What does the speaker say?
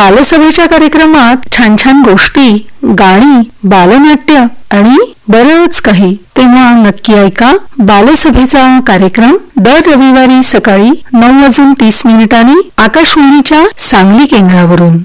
बालसभेच्या कार्यक्रमात छान छान गोष्टी, गाणी, बालनाट्य आणि बरंच काही. तेव्हा नक्की ऐका बालसभेचा कार्यक्रम दर रविवारी सकाळी 9:30 आकाशवाणीच्या सांगली केंद्रावरून.